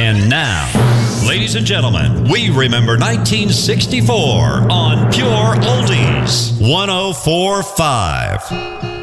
And now, ladies and gentlemen, we remember 1964 on Pure Oldies 104.5.